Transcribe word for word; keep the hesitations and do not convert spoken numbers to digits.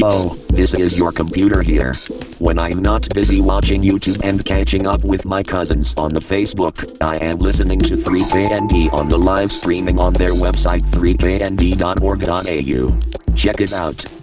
Yo, this is your computer here. When I'm not busy watching YouTube and catching up with my cousins on the Facebook, I am listening to three K N D on the live streaming on their website three k n d dot org dot a u. Check it out.